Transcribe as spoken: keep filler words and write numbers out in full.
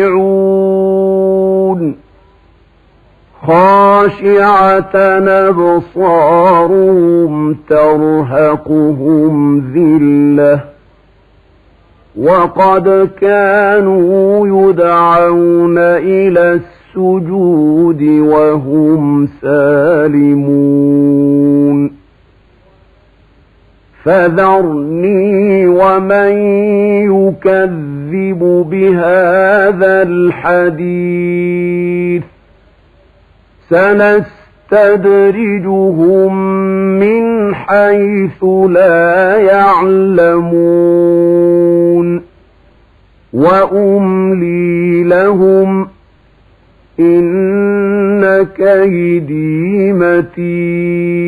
يَرْجِعُونَ خَاشِعَةً أَبْصَارُهُمْ تَرْهَقُهُمْ ذِلَّةٌ وَقَدْ كَانُوا يُدْعَوْنَ إِلَى السُّجُودِ وَهُمْ سَالِمُونَ فَذَرْنِي وَمَن يُكَذِّبُ بِهَذَا الْحَدِيثِ سَنَسْتَدْرِجُهُم مِّنْ حَيْثُ لَا يَعْلَمُونَ وَأُمْلِي لَهُمْ ۚ إِنَّ كَيْدِي مَتِينٌ